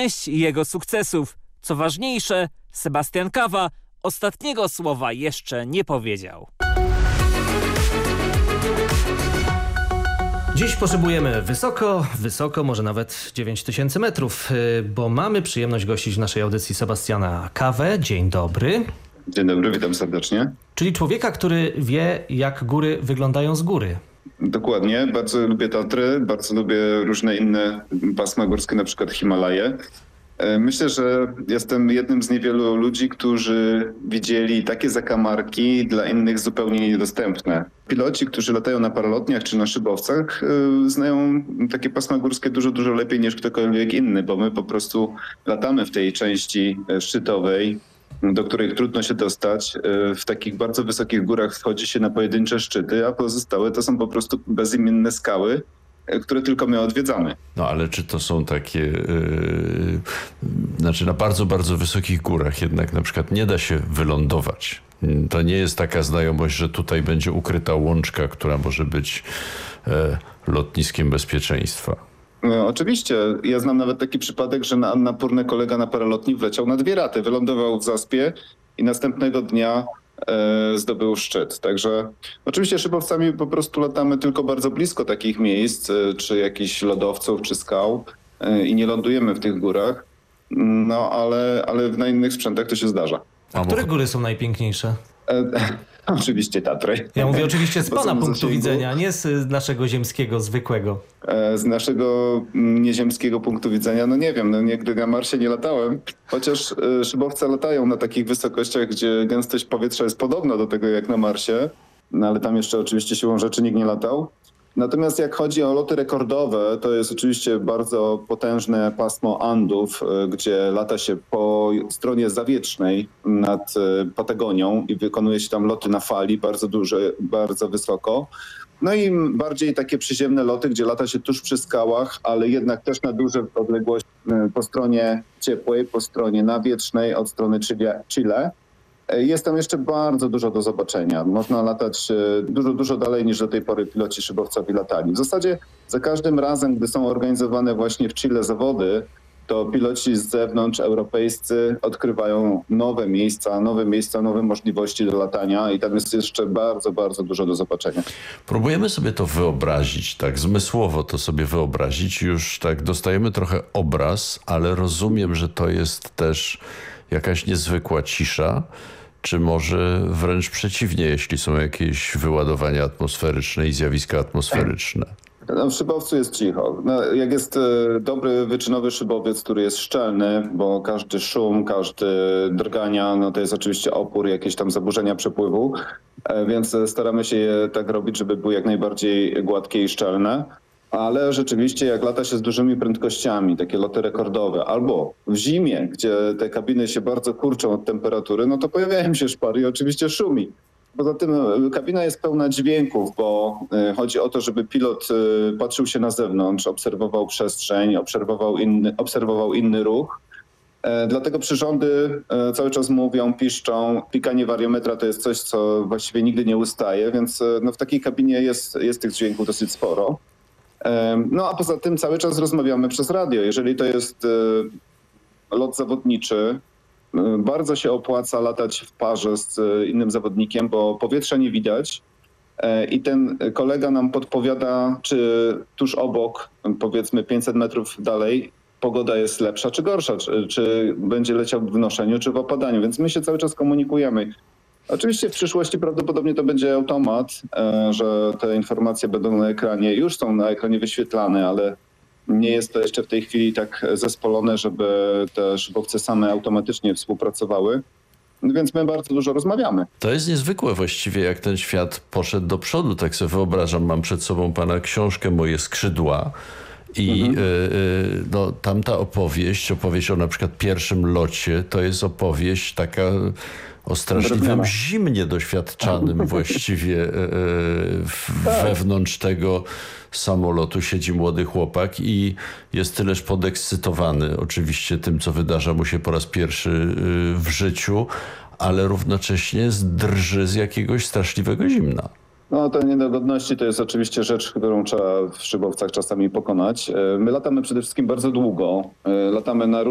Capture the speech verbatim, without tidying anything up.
część jego sukcesów. Co ważniejsze, Sebastian Kawa ostatniego słowa jeszcze nie powiedział. Dziś potrzebujemy wysoko, wysoko, może nawet dziewięć tysięcy metrów, bo mamy przyjemność gościć w naszej audycji Sebastiana Kawę. Dzień dobry. Dzień dobry, witam serdecznie. Czyli człowieka, który wie, jak góry wyglądają z góry. Dokładnie, bardzo lubię Tatry, bardzo lubię różne inne pasma górskie, na przykład Himalaje. Myślę, że jestem jednym z niewielu ludzi, którzy widzieli takie zakamarki dla innych zupełnie niedostępne. Piloci, którzy latają na paralotniach czy na szybowcach, znają takie pasma górskie dużo, dużo lepiej niż ktokolwiek inny, bo my po prostu latamy w tej części szczytowej, do której trudno się dostać. W takich bardzo wysokich górach wchodzi się na pojedyncze szczyty, a pozostałe to są po prostu bezimienne skały, które tylko my odwiedzamy. No ale czy to są takie, yy, znaczy na bardzo, bardzo wysokich górach jednak na przykład nie da się wylądować. To nie jest taka znajomość, że tutaj będzie ukryta łączka, która może być yy, lotniskiem bezpieczeństwa. No, oczywiście. Ja znam nawet taki przypadek, że na Annapurnę kolega na paralotni wleciał na dwie raty. Wylądował w zaspie i następnego dnia e, zdobył szczyt. Także oczywiście szybowcami po prostu latamy tylko bardzo blisko takich miejsc, e, czy jakichś lodowców, czy skał e, i nie lądujemy w tych górach. No ale, ale na innych sprzętach to się zdarza. A które góry są najpiękniejsze? E, Oczywiście Tatry. Ja mówię oczywiście z Bo pana są punktu zasięgu. widzenia, nie z naszego ziemskiego, zwykłego. Z naszego nieziemskiego punktu widzenia, no nie wiem, no nigdy na Marsie nie latałem, chociaż szybowce latają na takich wysokościach, gdzie gęstość powietrza jest podobna do tego jak na Marsie, no ale tam jeszcze oczywiście siłą rzeczy nikt nie latał. Natomiast jak chodzi o loty rekordowe, to jest oczywiście bardzo potężne pasmo Andów, gdzie lata się po stronie zawietrznej nad Patagonią i wykonuje się tam loty na fali bardzo duże, bardzo wysoko. No i bardziej takie przyziemne loty, gdzie lata się tuż przy skałach, ale jednak też na duże odległości po stronie ciepłej, po stronie nawietrznej od strony Chile. Chile. Jest tam jeszcze bardzo dużo do zobaczenia. Można latać dużo, dużo dalej niż do tej pory piloci szybowcowi latali. W zasadzie za każdym razem, gdy są organizowane właśnie w Chile zawody, to piloci z zewnątrz, europejscy, odkrywają nowe miejsca, nowe miejsca, nowe możliwości do latania i tam jest jeszcze bardzo, bardzo dużo do zobaczenia. Próbujemy sobie to wyobrazić, tak zmysłowo to sobie wyobrazić. Już tak dostajemy trochę obraz, ale rozumiem, że to jest też jakaś niezwykła cisza, czy może wręcz przeciwnie, jeśli są jakieś wyładowania atmosferyczne i zjawiska atmosferyczne? No, w szybowcu jest cicho. No, jak jest e, dobry, wyczynowy szybowiec, który jest szczelny, bo każdy szum, każdy drgania, no to jest oczywiście opór, jakieś tam zaburzenia przepływu, e, więc staramy się je tak robić, żeby były jak najbardziej gładkie i szczelne. Ale rzeczywiście jak lata się z dużymi prędkościami, takie loty rekordowe, albo w zimie, gdzie te kabiny się bardzo kurczą od temperatury, no to pojawiają się szpary i oczywiście szumi. Poza tym kabina jest pełna dźwięków, bo chodzi o to, żeby pilot patrzył się na zewnątrz, obserwował przestrzeń, obserwował inny, obserwował inny ruch. Dlatego przyrządy cały czas mówią, piszczą. Pikanie wariometra to jest coś, co właściwie nigdy nie ustaje, więc no w takiej kabinie jest, jest tych dźwięków dosyć sporo. No a poza tym cały czas rozmawiamy przez radio. Jeżeli to jest lot zawodniczy, bardzo się opłaca latać w parze z innym zawodnikiem, bo powietrza nie widać i ten kolega nam podpowiada, czy tuż obok, powiedzmy pięćset metrów dalej, pogoda jest lepsza czy gorsza, czy, czy będzie leciał w wynoszeniu, czy w opadaniu, więc my się cały czas komunikujemy. Oczywiście w przyszłości prawdopodobnie to będzie automat, że te informacje będą na ekranie, już są na ekranie wyświetlane, ale nie jest to jeszcze w tej chwili tak zespolone, żeby te szybowce same automatycznie współpracowały. Więc my bardzo dużo rozmawiamy. To jest niezwykłe właściwie, jak ten świat poszedł do przodu. Tak sobie wyobrażam, mam przed sobą pana książkę Moje skrzydła. I mhm. y, no, tamta opowieść, opowieść o na przykład pierwszym locie, to jest opowieść taka o straszliwym zimnie doświadczanym właściwie y, y, wewnątrz tego samolotu siedzi młody chłopak i jest tyleż podekscytowany oczywiście tym, co wydarza mu się po raz pierwszy y, w życiu, ale równocześnie drży z jakiegoś straszliwego zimna. No te niedogodności to jest oczywiście rzecz, którą trzeba w szybowcach czasami pokonać. My latamy przede wszystkim bardzo długo. Latamy na